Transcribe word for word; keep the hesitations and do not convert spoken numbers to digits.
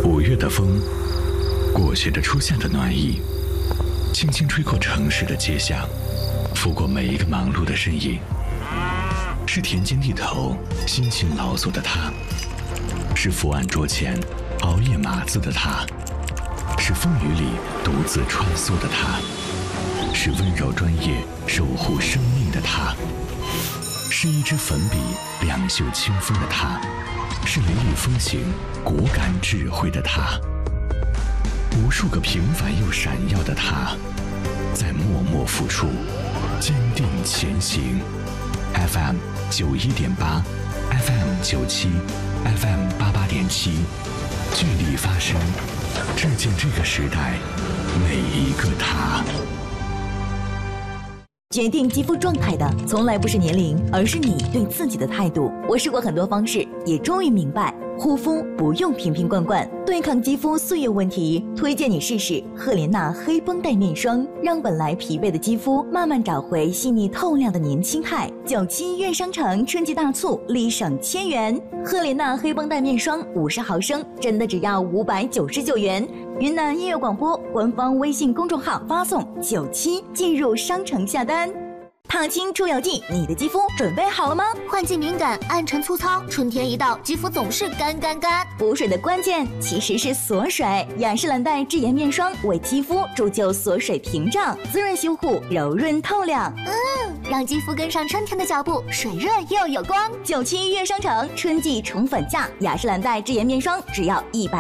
五月的风，裹挟着初夏的暖意，轻轻吹过城市的街巷，拂过每一个忙碌的身影。是田间地头辛勤劳作的他，是伏案桌前熬夜码字的他，是风雨里独自穿梭的他，是温柔专业守护生命的他，是一支粉笔两袖清风的他，是雷厉风行果敢智慧的他，无数个平凡又闪耀的他，在默默付出，坚定前行。F M 九一点八 ，F M 九七 ，F M 八八点七，聚力发声，致敬这个时代每一个他。 决定肌肤状态的从来不是年龄，而是你对自己的态度。我试过很多方式，也终于明白，护肤不用瓶瓶罐罐，对抗肌肤岁月问题，推荐你试试赫莲娜黑绷带面霜，让本来疲惫的肌肤慢慢找回细腻透亮的年轻态。九七月商城春季大促，立省千元，赫莲娜黑绷带面霜五十毫升，真的只要五百九十九元。云南音乐广播官方微信公众号发送九七进入商城下单。烫青出油剂，你的肌肤准备好了吗？ 换季敏感、暗沉粗糙，春天一到，肌肤总是干干干。 补水的关键其实是锁水，雅诗兰黛智妍面霜为肌肤铸就锁水屏障，滋润修护，柔润透亮。 嗯，让肌肤跟上春天的脚步，水润又有光。 九七月商城春季宠粉价，雅诗兰黛智妍面霜只要一百。